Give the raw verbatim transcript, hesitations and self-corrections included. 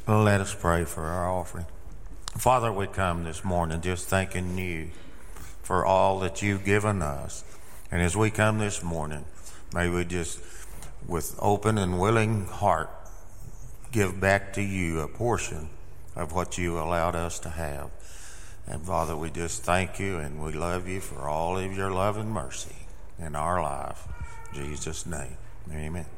Let us pray for our offering. Father, we come this morning just thanking you for all that you've given us. And as we come this morning, may we just, with open and willing heart, give back to you a portion of what you allowed us to have. And Father, we just thank you and we love you for all of your love and mercy in our life. In Jesus' name, amen.